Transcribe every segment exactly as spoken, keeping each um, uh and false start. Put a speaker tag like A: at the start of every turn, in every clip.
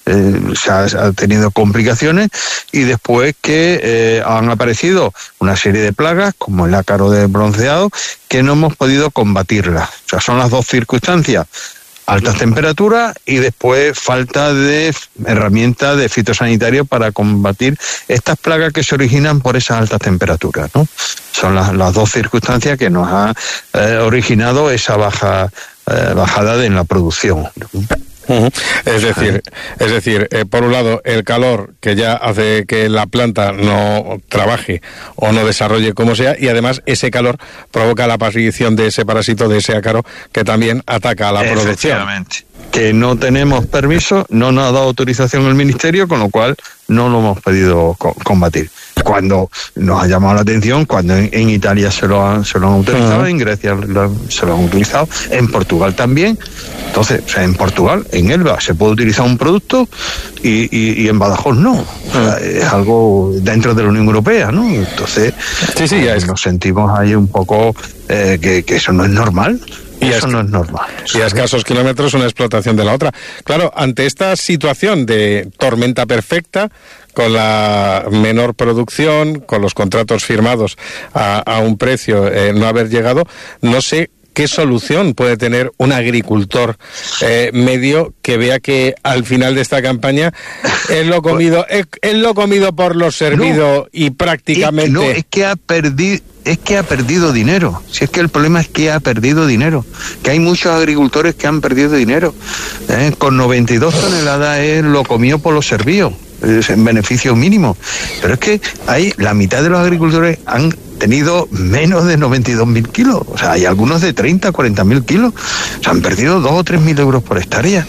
A: eh, se ha, ha tenido complicaciones, y después que eh, han aparecido una serie de plagas, como el ácaro de bronceado, que no hemos podido combatirlas. O sea, son las dos circunstancias: altas temperaturas y después falta de herramientas de fitosanitario para combatir estas plagas que se originan por esas altas temperaturas, ¿no? Son las, las dos circunstancias que nos ha eh, originado esa baja eh, bajada de, en la producción.
B: Uh-huh. Es decir, es decir, eh, por un lado, el calor que ya hace que la planta no trabaje o no desarrolle como sea, y además ese calor provoca la aparición de ese parásito, de ese ácaro, que también ataca a la producción.
A: Efectivamente. Que no tenemos permiso, no nos ha dado autorización el Ministerio, con lo cual no lo hemos podido co- combatir. Cuando nos ha llamado la atención, cuando en, en Italia se lo han, se lo han autorizado, uh-huh. en Grecia lo, se lo han utilizado, en Portugal también. Entonces, o sea, en Portugal, en Elba, se puede utilizar un producto y, y, y en Badajoz no. O sea, es algo dentro de la Unión Europea, ¿no? Entonces,
B: sí, sí, ya es.
A: nos sentimos ahí un poco eh, que, que eso no es normal. Y eso no es normal.
B: Y a escasos kilómetros una explotación de la otra. Claro, ante esta situación de tormenta perfecta, con la menor producción, con los contratos firmados a, a un precio eh, no haber llegado, no sé qué solución puede tener un agricultor eh, medio que vea que al final de esta campaña es lo comido, es, es lo comido por lo servido, no, y prácticamente...
A: Es, no, es que ha perdido... Es que ha perdido dinero. Si es que el problema es que ha perdido dinero. Que hay muchos agricultores que han perdido dinero. ¿Eh? Con noventa y dos toneladas es lo comido por lo servido. Es en beneficio mínimo. Pero es que hay la mitad de los agricultores han tenido menos de noventa y dos mil kilos. O sea, hay algunos de treinta, cuarenta mil kilos. O sea, han perdido dos o tres mil euros por hectárea.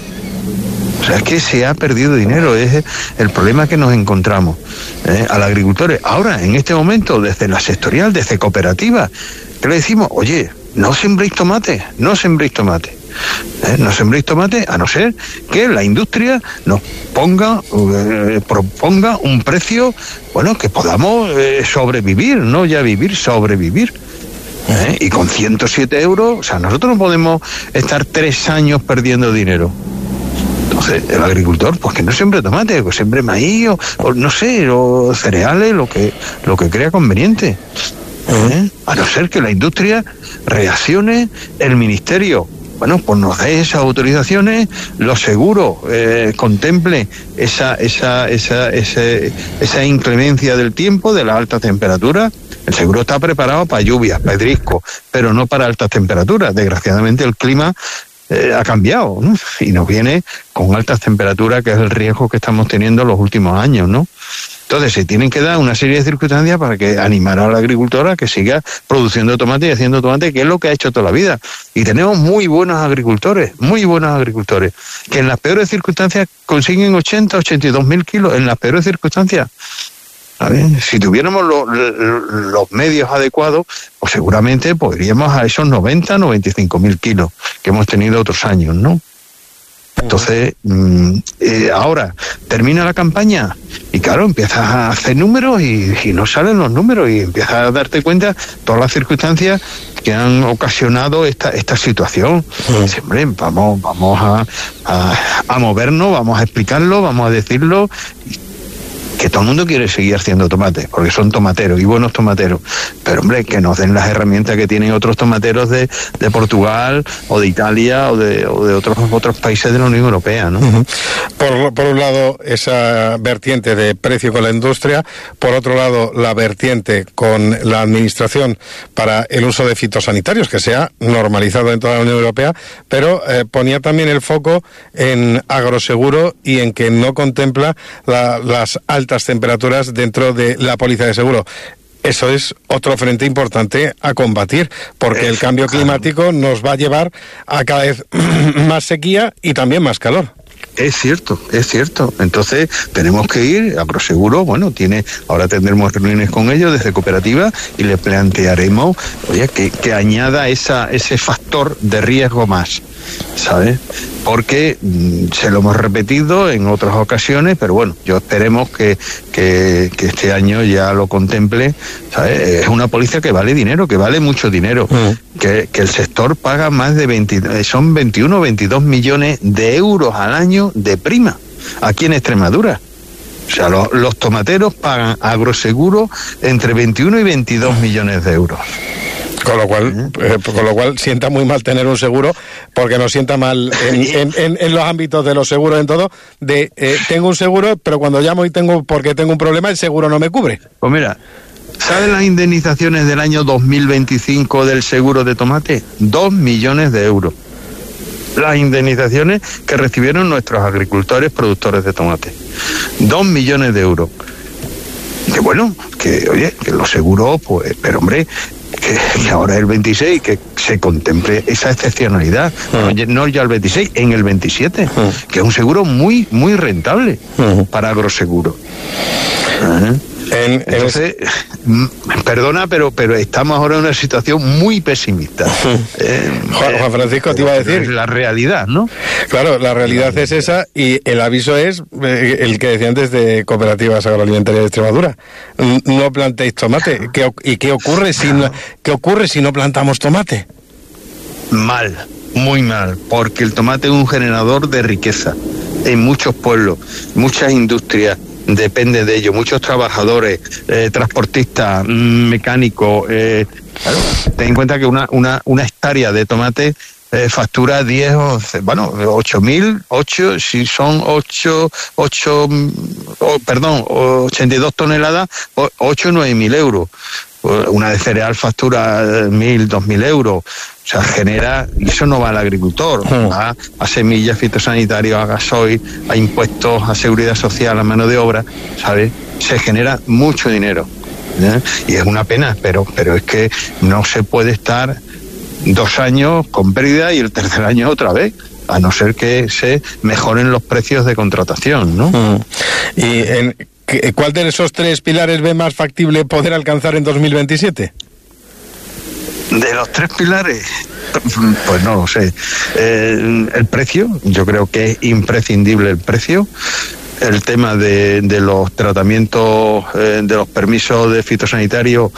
A: O sea, es que se ha perdido dinero, es el problema que nos encontramos eh, al agricultor. Ahora, en este momento, desde la sectorial, desde cooperativa, que le decimos, oye, no sembréis tomate, no sembréis tomate. Eh, no sembréis tomate, a no ser que la industria nos ponga, eh, proponga un precio, bueno, que podamos eh, sobrevivir, no ya vivir, sobrevivir. ¿Eh? Y con ciento siete euros, o sea, nosotros no podemos estar tres años perdiendo dinero. Entonces, el agricultor, pues que no siembre tomate, que siembre maíz, o, o no sé, o cereales, lo que, lo que crea conveniente. ¿Eh? A no ser que la industria reaccione, el ministerio, bueno, pues nos dé esas autorizaciones, los seguros eh, contemple esa, esa, esa, ese, esa inclemencia del tiempo, de las altas temperaturas. El seguro está preparado para lluvias, pedrisco, pero no para altas temperaturas. Desgraciadamente el clima Eh, ha cambiado, ¿no? Y nos viene con altas temperaturas, que es el riesgo que estamos teniendo los últimos años, ¿no? Entonces se tienen que dar una serie de circunstancias para que animar a la agricultora que siga produciendo tomate y haciendo tomate, que es lo que ha hecho toda la vida. Y tenemos muy buenos agricultores, muy buenos agricultores, que en las peores circunstancias consiguen ochenta, ochenta y dos mil kilos, en las peores circunstancias. A ver, si tuviéramos lo, lo, los medios adecuados, pues seguramente podríamos a esos noventa, noventa y cinco mil kilos que hemos tenido otros años, ¿no? Entonces, mmm, eh, ahora termina la campaña y claro, empiezas a hacer números y, y no salen los números, y empiezas a darte cuenta todas las circunstancias que han ocasionado esta esta situación. Uh-huh. Siempre vamos, vamos a, a, a movernos, vamos a explicarlo, vamos a decirlo, que todo el mundo quiere seguir haciendo tomate, porque son tomateros y buenos tomateros, pero hombre, que nos den las herramientas que tienen otros tomateros de, de Portugal o de Italia o de, o de otros otros países de la Unión Europea, ¿no?
B: Uh-huh. Por, por un lado, esa vertiente de precio con la industria, por otro lado, la vertiente con la administración para el uso de fitosanitarios, que se ha normalizado en toda la Unión Europea, pero eh, ponía también el foco en agroseguro y en que no contempla la, las altas temperaturas dentro de la póliza de seguro. Eso es otro frente importante a combatir, porque el cambio climático nos va a llevar a cada vez más sequía y también más calor.
A: Es cierto, es cierto. Entonces tenemos que ir, Agroseguro, bueno, tiene, ahora tendremos reuniones con ellos desde cooperativa y le plantearemos, oye, que, que añada esa, ese factor de riesgo más, ¿sabes? Porque mmm, se lo hemos repetido en otras ocasiones, pero bueno, yo esperemos que, que, que este año ya lo contemple, ¿sabes? Es una póliza que vale dinero, que vale mucho dinero, uh-huh. que, que el sector paga más de veinte, son veintiuno, veintidós millones de euros al año de prima. aquí en Extremadura. O sea, los, los tomateros pagan agroseguro entre veintiuno y veintidós millones de euros.
B: Con lo cual, eh, con lo cual sienta muy mal tener un seguro, porque nos sienta mal en, en, en, en los ámbitos de los seguros, en todo, de eh, tengo un seguro, pero cuando llamo y tengo, porque tengo un problema, el seguro no me cubre.
A: Pues mira, ¿sabes las indemnizaciones del año dos mil veinticinco del seguro de tomate? Dos millones de euros. Las indemnizaciones que recibieron nuestros agricultores productores de tomate. Dos millones de euros. Que bueno, que oye, que los seguros, pues, pero hombre, que, que ahora el veintiséis, que se contemple esa excepcionalidad, uh-huh. no, no ya el veintiséis, en el veintisiete, uh-huh. que es un seguro muy, muy rentable uh-huh. para agroseguro. Uh-huh. En, Entonces, en... perdona, pero pero estamos ahora en una situación muy pesimista. eh,
B: Juan, Juan Francisco, te iba a decir.
A: Es la realidad, ¿no?
B: Claro, la realidad es esa, y el aviso es eh, el que decía antes de Cooperativas Agroalimentarias de Extremadura. No plantéis tomate. ¿Qué, ¿Y qué ocurre si no, qué ocurre si no plantamos tomate?
A: Mal, muy mal, porque el tomate es un generador de riqueza en muchos pueblos, muchas industrias. Depende de ello, muchos trabajadores, eh, transportistas, mecánicos. Eh, claro, ten en cuenta que una, una, una hectárea de tomate eh, factura diez, o, bueno, ocho mil, ocho, si son ocho, ocho, oh, perdón, ochenta y dos toneladas, ocho o nueve mil euros. Una de cereal factura mil, dos mil euros. O sea, genera, y eso no va al agricultor, va a semillas, fitosanitarios, a gasoil, a impuestos, a seguridad social, a mano de obra, ¿sabes? Se genera mucho dinero, ¿eh? Y es una pena, pero, pero es que no se puede estar dos años con pérdida y el tercer año otra vez, a no ser que se mejoren los precios de contratación, ¿no?
B: Mm. Y en ¿cuál de esos tres pilares ve más factible poder alcanzar en dos mil veintisiete?
A: De los tres pilares, pues no lo sé. Eh, el precio, yo creo que es imprescindible el precio. El tema de, de los tratamientos, eh, de los permisos de fitosanitario,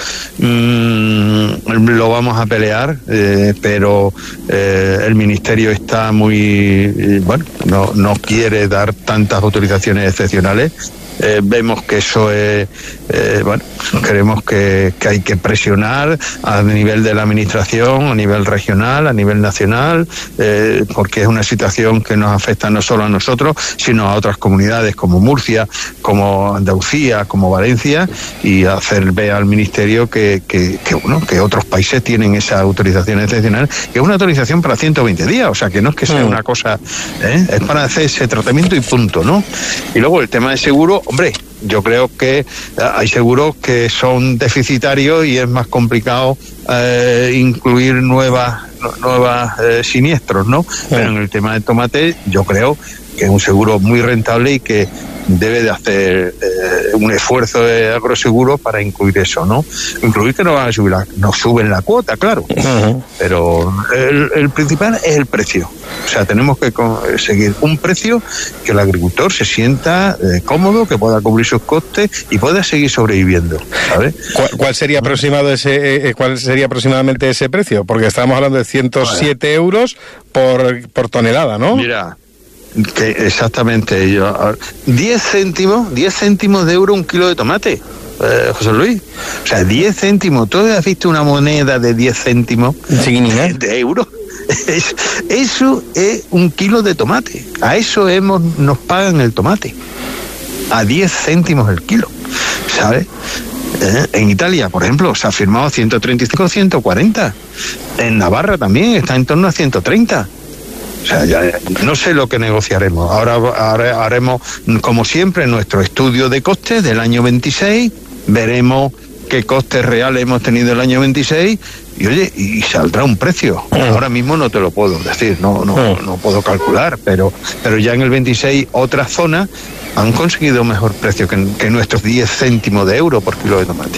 A: mmm, lo vamos a pelear, eh, pero eh, el Ministerio está muy, eh, bueno, no, no quiere dar tantas autorizaciones excepcionales. Eh, vemos que eso es, eh, bueno, creemos que, que hay que presionar a nivel de la administración, a nivel regional, a nivel nacional, eh, porque es una situación que nos afecta no solo a nosotros, sino a otras comunidades como Murcia, como Andalucía, como Valencia, y hacer ver al Ministerio que, que, que, bueno, que otros países tienen esa autorización excepcional, que es una autorización para ciento veinte días, o sea, que no es que sea una cosa, ¿eh? Es para hacer ese tratamiento y punto, ¿no? Y luego el tema de seguro. Hombre, yo creo que hay seguros que son deficitarios y es más complicado eh, incluir nuevas nuevas eh, siniestros, ¿no? Sí. Pero en el tema del tomate yo creo que es un seguro muy rentable y que debe de hacer eh, un esfuerzo de agroseguro para incluir eso, ¿no? Incluir que no van a subir la, no suben la cuota, claro, uh-huh. pero el, el principal es el precio. O sea, tenemos que conseguir un precio que el agricultor se sienta eh, cómodo, que pueda cubrir sus costes y pueda seguir sobreviviendo, ¿sabes?
B: ¿Cuál, cuál sería aproximado ese, eh, cuál sería aproximadamente ese precio? Porque estamos hablando de ciento siete vale. euros por, por tonelada, ¿no?
A: Mira, que exactamente, yo, diez céntimos, diez céntimos de euro un kilo de tomate, eh, José Luis. O sea, diez céntimos. ¿Tú has visto una moneda de diez céntimos
B: sí,
A: de, de euros? Es, eso es un kilo de tomate. A eso hemos nos pagan el tomate. A diez céntimos el kilo, ¿sabes? Eh, en Italia, por ejemplo, se ha firmado ciento treinta y cinco, ciento cuarenta. En Navarra también está en torno a ciento treinta. O sea, ya no sé lo que negociaremos. Ahora, ahora haremos, como siempre, nuestro estudio de costes del año veintiséis. Veremos qué costes reales hemos tenido el año veintiséis y, oye, y saldrá un precio. Ahora mismo no te lo puedo decir, no no, no puedo calcular, pero, pero ya en el veintiséis otras zonas han conseguido mejor precio que, que nuestros diez céntimos de euro por kilo de tomate.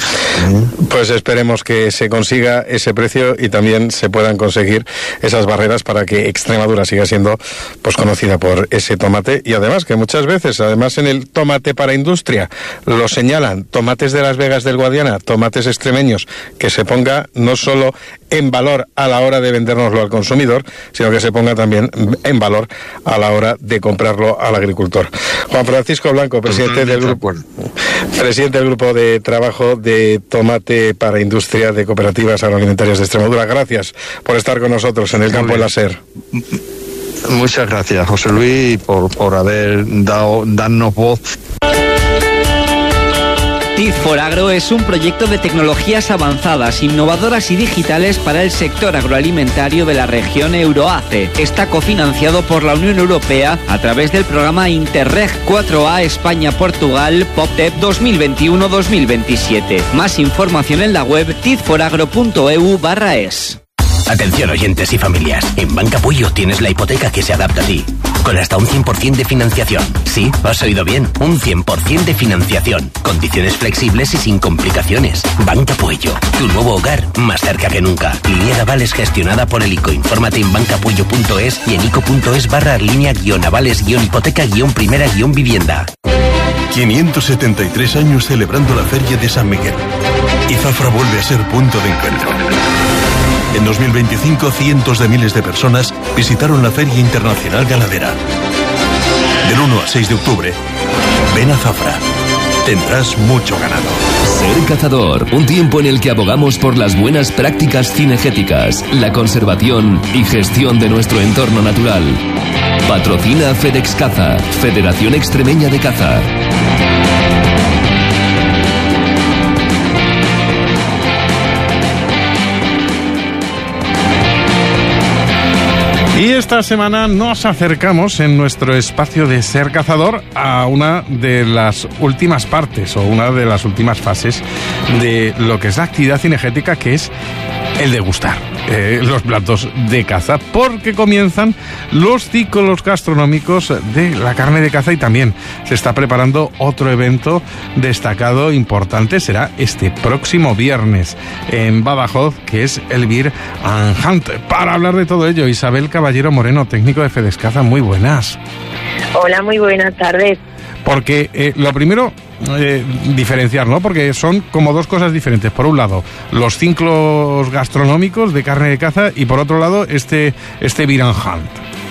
B: Pues esperemos que se consiga ese precio y también se puedan conseguir esas barreras para que Extremadura siga siendo pues conocida por ese tomate, y además que muchas veces, además en el tomate para industria, lo señalan, tomates de Las Vegas del Guadiana, tomates extremeños, que se ponga no solo en valor a la hora de vendérnoslo al consumidor, sino que se ponga también en valor a la hora de comprarlo al agricultor. Juan Francisco Blanco, presidente del grupo, presidente del grupo de trabajo de tomate para industria de cooperativas agroalimentarias de Extremadura. Gracias por estar con nosotros en el Campo de la Ser.
A: Muchas gracias, José Luis, por, por haber dado, darnos voz.
C: TID for Agro es un proyecto de tecnologías avanzadas, innovadoras y digitales para el sector agroalimentario de la región Euroace. Está cofinanciado por la Unión Europea a través del programa Interreg cuatro A España-Portugal P O P T E P dos mil veintiuno dos mil veintisiete. Más información en la web tidforagro punto e u barra es.
D: Atención oyentes y familias, en Banca Puyo tienes la hipoteca que se adapta a ti, con hasta un cien por ciento de financiación. Sí, has oído bien, un cien por ciento de financiación, condiciones flexibles y sin complicaciones. Banca Puyo, tu nuevo hogar más cerca que nunca. Línea de avales gestionada por el I C O. Infórmate en bancapuyo punto es y en ico punto es barra línea guión avales guión hipoteca guión primera guión vivienda.
E: quinientos setenta y tres años celebrando la Feria de San Miguel. Y Zafra vuelve a ser punto de encuentro. En dos mil veinticinco, cientos de miles de personas visitaron la Feria Internacional Ganadera. Del uno al seis de octubre, ven a Zafra. Tendrás mucho ganado.
F: Ser Cazador, un tiempo en el que abogamos por las buenas prácticas cinegéticas, la conservación y gestión de nuestro entorno natural. Patrocina FedEx Caza, Federación Extremeña de Caza.
B: Y esta semana nos acercamos en nuestro espacio de Ser Cazador a una de las últimas partes o una de las últimas fases de lo que es la actividad cinegética, que es el degustar eh, los platos de caza, porque comienzan los ciclos gastronómicos de la carne de caza y también se está preparando otro evento destacado, importante, será este próximo viernes en Badajoz, que es el Beer and Hunt. Para hablar de todo ello, Isabel Caballero Moreno, técnico de FedEx Caza, muy buenas.
G: Hola, muy buenas tardes.
B: Porque eh, lo primero, eh, diferenciar, ¿no? Porque son como dos cosas diferentes. Por un lado, los ciclos gastronómicos de carne de caza y por otro lado, este, este Beer and Hunt.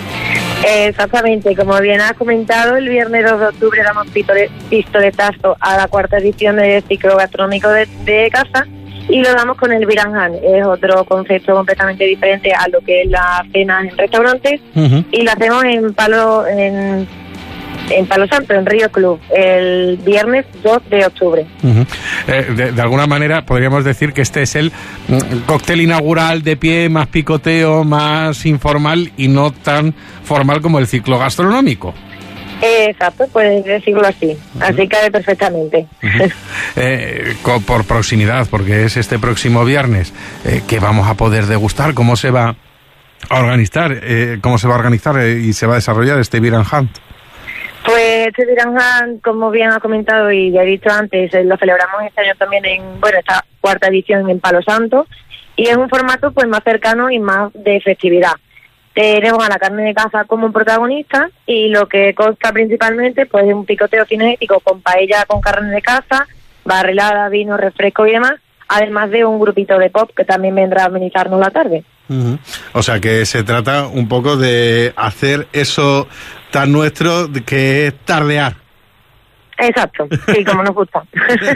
G: Exactamente, como bien has comentado, el viernes dos de octubre damos pistoletazo a la cuarta edición del ciclo gastronómico de, de caza y lo damos con el Beer and Hunt. Es otro concepto completamente diferente a lo que es la cena en restaurantes. Uh-huh. Y lo hacemos en Palo... en en Palo Santo, en Río Club, el viernes dos de octubre.
B: Uh-huh. Eh, de, de alguna manera podríamos decir que este es el mm, cóctel inaugural de pie, más picoteo, más informal y no tan formal como el ciclo gastronómico.
G: Eh, exacto, puedes decirlo así, uh-huh. Así cae perfectamente.
B: Uh-huh. eh, con, por proximidad, porque es este próximo viernes eh, que vamos a poder degustar. ¿Cómo se va a organizar, eh, cómo se va a organizar eh, y se va a desarrollar este Beer and Hunt?
G: Pues este Beer and Hunt, como bien ha comentado y ya he dicho antes, lo celebramos este año también en, bueno, esta cuarta edición en Palo Santo, y es un formato pues más cercano y más de festividad. Tenemos a la carne de caza como un protagonista y lo que consta principalmente pues es un picoteo cinegético con paella con carne de caza, barrelada, vino, refresco y demás, además de un grupito de pop que también vendrá a amenizarnos la tarde.
B: Uh-huh. O sea que se trata un poco de hacer eso tan nuestro que es tardear.
G: Exacto, sí, como nos gusta.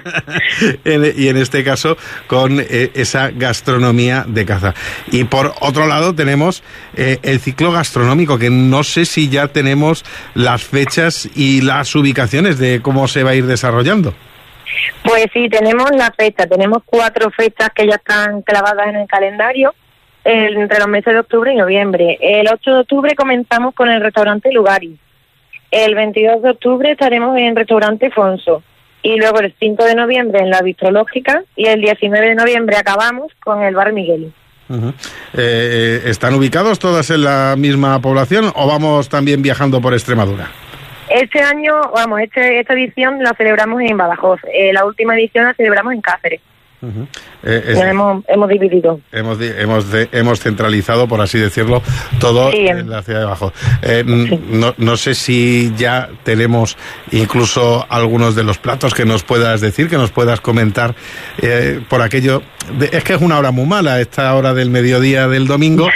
B: Y en este caso con eh, esa gastronomía de caza. Y por otro lado tenemos eh, el ciclo gastronómico, que no sé si ya tenemos las fechas y las ubicaciones de cómo se va a ir desarrollando.
G: Pues sí, tenemos la fecha, tenemos cuatro fechas que ya están clavadas en el calendario, el, entre los meses de octubre y noviembre. El ocho de octubre comenzamos con el restaurante Lugari. El veintidós de octubre estaremos en el restaurante Fonso. Y luego el cinco de noviembre en la Bistrológica y el diecinueve de noviembre acabamos con el Bar Miguel.
B: Uh-huh. eh, ¿Están ubicados todas en la misma población o vamos también viajando por Extremadura?
G: Este año, vamos, este, esta edición la celebramos en Badajoz. Eh, la última edición la celebramos en Cáceres.
B: Uh-huh. Eh, es,
G: hemos, hemos dividido.
B: Hemos, hemos, de, hemos centralizado, por así decirlo, todo sí, en la ciudad de abajo. Eh, sí. no, no sé si ya tenemos incluso algunos de los platos que nos puedas decir, que nos puedas comentar eh, por aquello. De, es que es una hora muy mala, esta hora del mediodía del domingo,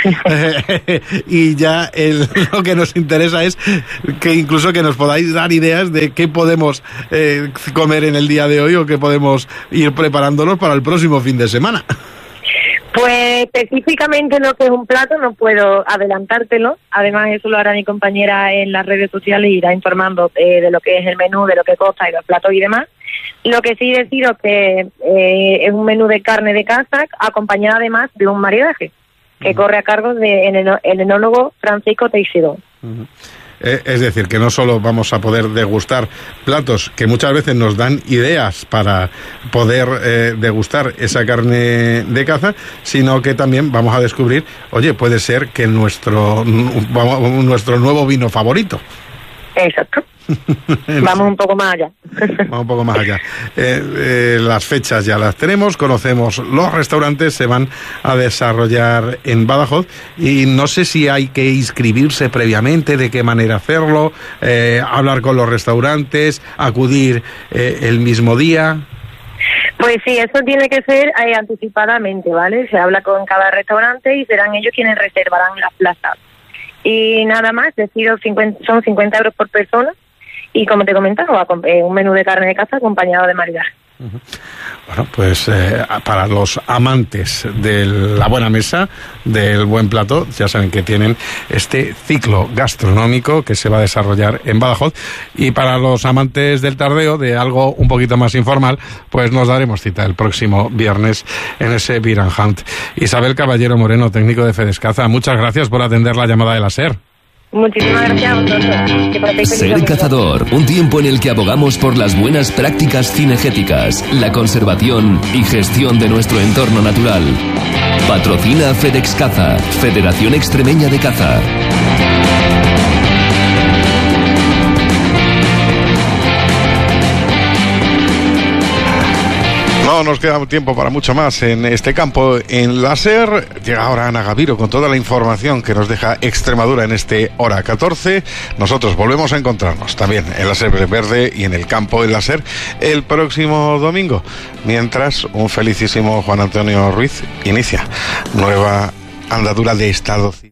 B: y ya el, lo que nos interesa es que incluso que nos podáis dar ideas de qué podemos eh, comer en el día de hoy o qué podemos ir preparándonos para el próximo fin de semana.
G: Pues específicamente lo que es un plato no puedo adelantártelo, además eso lo hará mi compañera en las redes sociales y irá informando eh, de lo que es el menú, de lo que consta y los platos y demás. Lo que sí deciros que eh, es un menú de carne de caza acompañada además de un maridaje que uh-huh. corre a cargo de el, el enólogo Francisco Teixidó.
B: Uh-huh. Es decir, que no solo vamos a poder degustar platos que muchas veces nos dan ideas para poder eh, degustar esa carne de caza, sino que también vamos a descubrir, oye, puede ser que nuestro, nuestro nuevo vino favorito.
G: Exacto. Vamos un poco más allá.
B: Vamos un poco más allá. Eh, eh, las fechas ya las tenemos, conocemos los restaurantes, se van a desarrollar en Badajoz y no sé si hay que inscribirse previamente, de qué manera hacerlo, eh, hablar con los restaurantes, acudir eh, el mismo día.
G: Pues sí, eso tiene que ser eh, anticipadamente, ¿vale? Se habla con cada restaurante y serán ellos quienes reservarán las plazas. Y nada más, decido cincuenta, son cincuenta euros por persona. Y como te comentaba, un menú de carne de caza acompañado de maridaje.
B: Uh-huh. Bueno, pues eh, para los amantes de la buena mesa, del buen plato, ya saben que tienen este ciclo gastronómico que se va a desarrollar en Badajoz. Y para los amantes del tardeo, de algo un poquito más informal, pues nos daremos cita el próximo viernes en ese Beer and Hunt. Isabel Caballero Moreno, técnico de Fedescaza, muchas gracias por atender la llamada de la SER.
G: Muchísimas gracias a vosotros.
F: Ser Cazador, un tiempo en el que abogamos por las buenas prácticas cinegéticas, la conservación y gestión de nuestro entorno natural. Patrocina FedEx Caza, Federación Extremeña de Caza.
B: No nos queda tiempo para mucho más en este campo en la SER. Llega ahora Ana Gaviro con toda la información que nos deja Extremadura en este hora catorce. Nosotros volvemos a encontrarnos también en la SER Verde y en el campo en la SER el próximo domingo. Mientras, un felicísimo Juan Antonio Ruiz inicia nueva andadura de Estado Civil.